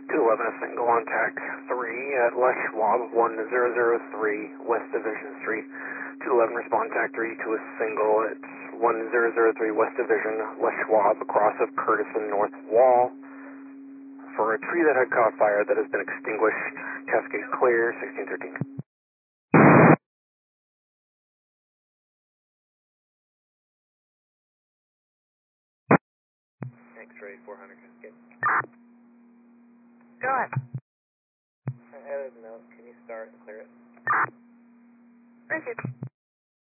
211, a single on TAC 3 at Les Schwab, 1003 West Division Street. 211, respond TAC 3 to a single at 1003 West Division, Les Schwab, across of Curtison North Wall, for a tree that had caught fire that has been extinguished. Cascade clear, 1613. X-ray 400 Cascade. Go ahead. I added a note. Can you start and clear it? Thank you.